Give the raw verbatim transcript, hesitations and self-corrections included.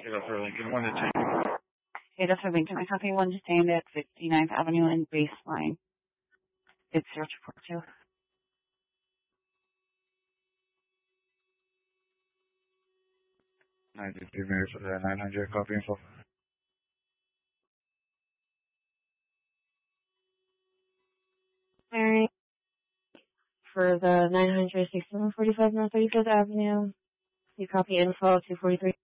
Ada for Lincoln, one to two. Ada for Lincoln, I copy one to stand at fifty-ninth Avenue and Baseline. It's zero two four two. ninety-three minutes for the nine hundred, copy info. Alright. For the nine hundred, sixteen forty-five North thirty-fifth Avenue, you copy info two forty-three.